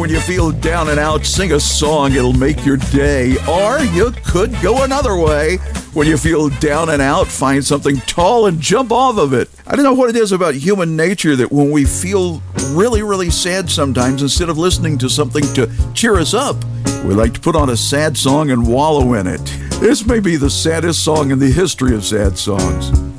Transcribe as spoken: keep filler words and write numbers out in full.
when you feel down and out, sing a song, it'll make your day. Or you could go another way. When you feel down and out, find something tall and jump off of it. I don't know what it is about human nature that when we feel really, really sad sometimes, instead of listening to something to cheer us up, we like to put on a sad song and wallow in it. This may be the saddest song in the history of sad songs.